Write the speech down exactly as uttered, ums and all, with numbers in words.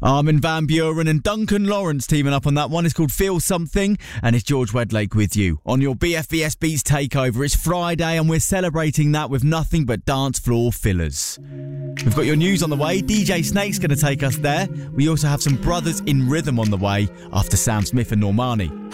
Armin van Buuren and Duncan Lawrence teaming up on that one. It's called Feel Something, and it's George Wedlake with you on your B F B S Beats Takeover. It's Friday and we're celebrating that with nothing but dance floor fillers. We've got your news on the way. D J Snake's going to take us there. We also have some Brothers in Rhythm on the way after Sam Smith and Normani.